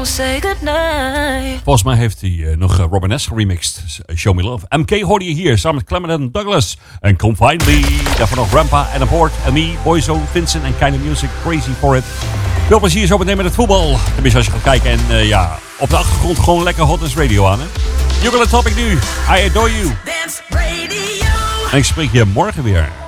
Volgens mij heeft hij nog Robin S. geremixed. Show Me Love. MK hoorde je hier samen met Clement Douglas. En Come Find Me. Daarvoor nog Rampa en Abort. En me, Boyzone, Vincent en Kind of Music. Crazy for it. Veel plezier zo meteen met het voetbal. Tenminste als je gaat kijken. En ja, op de achtergrond gewoon lekker Hotness Radio aan. Hè? Juggler Topic nu. I Adore You. En ik spreek je morgen weer.